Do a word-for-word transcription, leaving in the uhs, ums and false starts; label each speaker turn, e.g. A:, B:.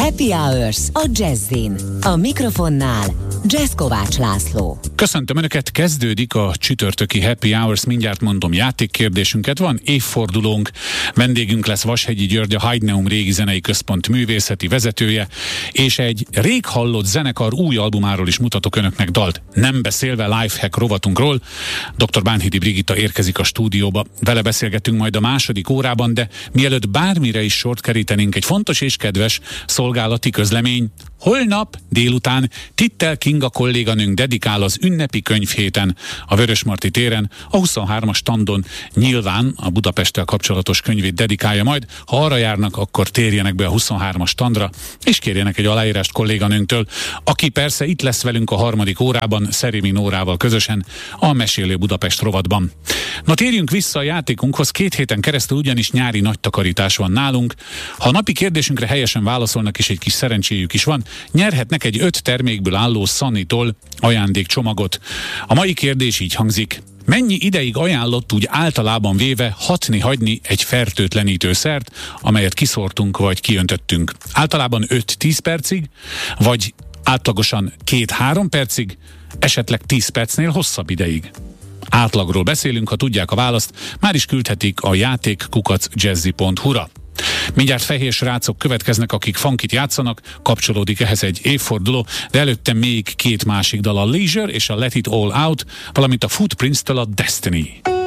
A: Happy Hours a Jazzin. A mikrofonnál Jazz Kovács László.
B: Köszöntöm Önöket, kezdődik a csütörtöki Happy Hours, mindjárt mondom, játékkérdésünket van, évfordulónk, vendégünk lesz Vashegyi György, a Haydneum Régi Zenei Központ művészeti vezetője, és egy rég hallott zenekar új albumáról is mutatok Önöknek dalt, nem beszélve Lifehack rovatunkról. doktor Bánhidi Brigitta érkezik a stúdióba, vele beszélgetünk majd a második órában, de mielőtt bármire is sort kerítenénk, egy fontos és kedves szolgálati közlemény. Holnap délután Tittel Kinga kolléganőnk dedikál az ünnepi könyvhéten a Vörösmarty téren, a huszonhármas standon nyilván a Budapesttel kapcsolatos könyvét dedikálja majd. Ha arra járnak, akkor térjenek be a huszonhármas standra, és kérjenek egy aláírást kolléganőnktől, aki persze itt lesz velünk a harmadik órában, Szerémi Nórával közösen a Mesélő Budapest rovatban. Na térjünk vissza a játékunkhoz, két héten keresztül ugyanis nyári nagy takarítás van nálunk. Ha a napi kérdésünkre helyesen válaszolnak és egy kis szerencséjük is van, nyerhetnek egy öt termékből álló Sunnytól ajándékcsomagot. A mai kérdés így hangzik: mennyi ideig ajánlott úgy általában véve hatni-hagyni egy fertőtlenítőszert, amelyet kiszórtunk vagy kiöntöttünk? Általában öt-tíz percig, vagy átlagosan két-három percig, esetleg tíz percnél hosszabb ideig? Átlagról beszélünk, ha tudják a választ, már is küldhetik a játék kukac jazzy pont hu-ra. Mindjárt fehér srácok következnek, akik funkit játszanak, kapcsolódik ehhez egy évforduló, de előtte még két másik dal, a Leisure és a Let It All Out, valamint a Footprints-től a Destiny.